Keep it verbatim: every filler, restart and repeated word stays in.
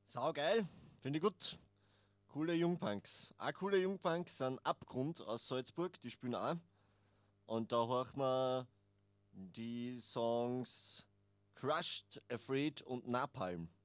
Saugeil, finde ich gut. Coole Jungpunks. Auch coole Jungpunks sind Abgrund aus Salzburg, die spielen auch. Und da hören wir die Songs Crushed, Afraid und Napalm.